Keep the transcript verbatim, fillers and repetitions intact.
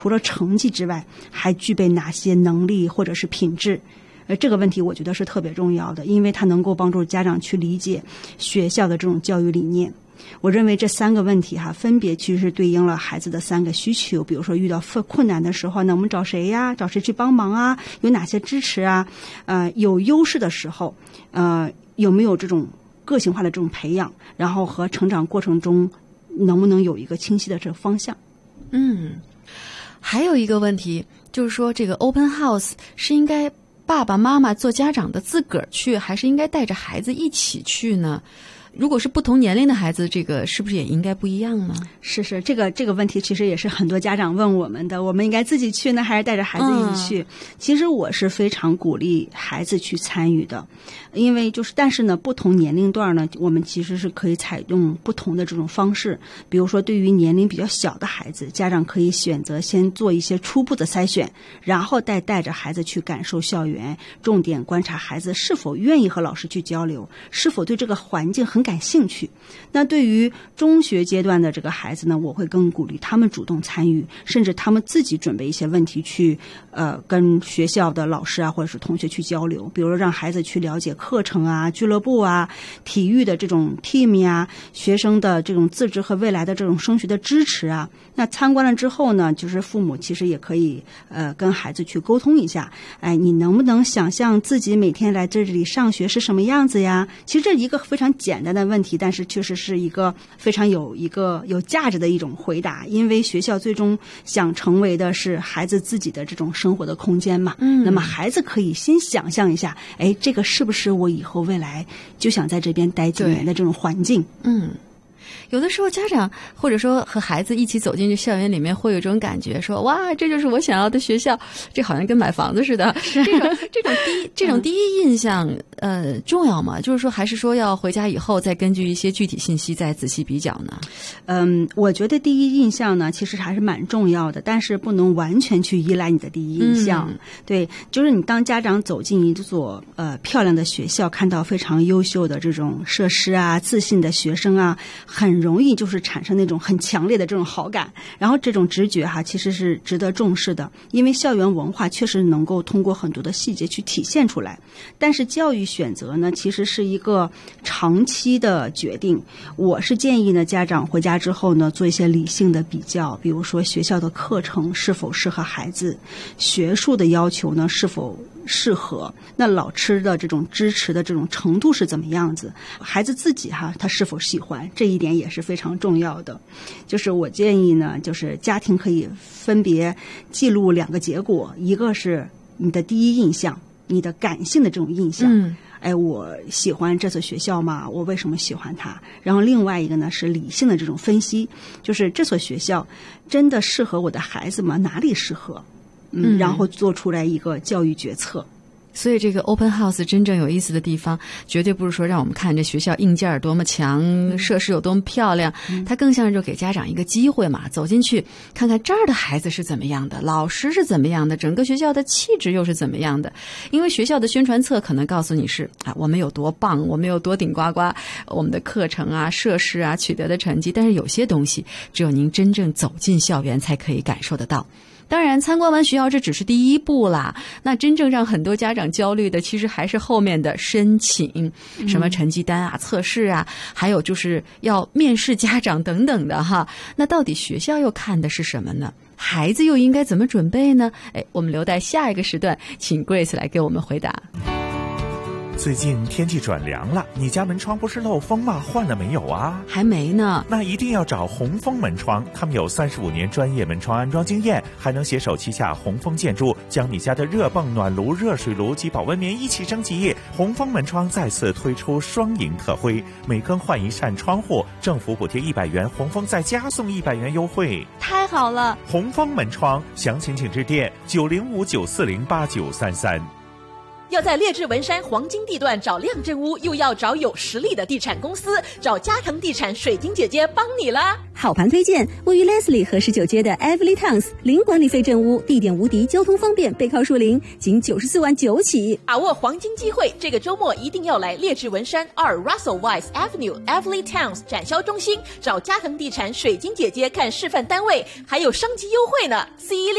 除了成绩之外，还具备哪些能力或者是品质？呃，这个问题我觉得是特别重要的，因为它能够帮助家长去理解学校的这种教育理念。我认为这三个问题哈，分别其实是对应了孩子的三个需求。比如说遇到困难的时候，那我们找谁呀？找谁去帮忙啊？有哪些支持啊？呃，有优势的时候，呃，有没有这种个性化的这种培养？然后和成长过程中能不能有一个清晰的这个方向？ 嗯，还有一个问题就是说，这个 open house 是应该爸爸妈妈做家长的自个儿去，还是应该带着孩子一起去呢？如果是不同年龄的孩子，这个是不是也应该不一样呢？ 是是，这个这个问题其实也是很多家长问我们的，我们应该自己去呢，还是带着孩子一起去？嗯、其实我是非常鼓励孩子去参与的，因为就是但是呢，不同年龄段呢，我们其实是可以采用不同的这种方式。比如说，对于年龄比较小的孩子，家长可以选择先做一些初步的筛选，然后带带着孩子去感受校园，重点观察孩子是否愿意和老师去交流，是否对这个环境很感兴趣。那对于中学阶段的这个孩子呢，我会更鼓励他们主动参与，甚至他们自己准备一些问题去呃跟学校的老师啊或者是同学去交流，比如说让孩子去了解课程啊、俱乐部啊、体育的这种 team 呀、学生的这种自治和未来的这种升学的支持啊。那参观了之后呢，就是父母其实也可以呃跟孩子去沟通一下，哎，你能不能想象自己每天来这里上学是什么样子呀？其实这一个非常简单的问题，但是确实是一个非常有一个有价值的一种回答，因为学校最终想成为的是孩子自己的这种生活的空间嘛。嗯，那么孩子可以先想象一下，哎，这个是不是我以后未来就想在这边待几年的这种环境？ 嗯。有的时候家长或者说和孩子一起走进这校园里面，会有一种感觉说，哇，这就是我想要的学校，这好像跟买房子似的。这种这种第一这种第一印象呃重要吗？就是说还是说要回家以后再根据一些具体信息再仔细比较呢？ 嗯，我觉得第一印象呢其实还是蛮重要的，但是不能完全去依赖你的第一印象。嗯、对，就是你当家长走进一所呃漂亮的学校，看到非常优秀的这种设施啊、自信的学生啊，很容易就是产生那种很强烈的这种好感，然后这种直觉哈其实是值得重视的，因为校园文化确实能够通过很多的细节去体现出来。但是教育选择呢，其实是一个长期的决定。我是建议呢，家长回家之后呢，做一些理性的比较，比如说学校的课程是否适合孩子，学术的要求呢是否适合，那老师的这种支持的这种程度是怎么样子，孩子自己哈他是否喜欢，这一点也是非常重要的。就是我建议呢，就是家庭可以分别记录两个结果，一个是你的第一印象，你的感性的这种印象，嗯，哎，我喜欢这所学校吗？我为什么喜欢它？然后另外一个呢是理性的这种分析，就是这所学校真的适合我的孩子吗？哪里适合？嗯，然后做出来一个教育决策。 所以这个 open house 真正有意思的地方，绝对不是说让我们看这学校硬件多么强，设施有多么漂亮，嗯、它更像是就给家长一个机会嘛，走进去看看这儿的孩子是怎么样的，老师是怎么样的，整个学校的气质又是怎么样的。因为学校的宣传册可能告诉你是啊，我们有多棒，我们有多顶呱呱，我们的课程啊、设施啊取得的成绩，但是有些东西只有您真正走进校园才可以感受得到。当然参观完学校这只是第一步啦，那真正让很多家长焦虑的其实还是后面的申请，什么成绩单啊、测试啊，还有就是要面试家长等等的哈。那到底学校又看的是什么呢？孩子又应该怎么准备呢？哎，我们留待下一个时段请 Grace 来给我们回答。 最近天气转凉了，你家门窗不是漏风吗？换了没有啊？ 还没呢。 那一定要找红枫门窗，他们有三十五年专业门窗安装经验，还能携手旗下红枫建筑，将你家的热泵、暖炉、热水炉及保温棉一起升级。红枫门窗再次推出双赢特惠，每更换一扇窗户，政府补贴一百元，红枫再加送一百元优惠。 太好了！ 红枫门窗，详情请致电九零五九四零八九三三。 要在劣质文山黄金地段找亮正屋，又要找有实力的地产公司，找嘉腾地产水晶姐姐帮你啦！ 好盘推荐，位于 Leslie 和十九街的 Everly Towns 零管理费正屋，地点无敌，交通方便，背靠树林，仅九十四万九起。 把握黄金机会，这个周末一定要来劣质文山二 Russell Weiss Avenue Everly Towns 展销中心，找嘉腾地产水晶姐姐看示范单位，还有升级优惠呢。C 一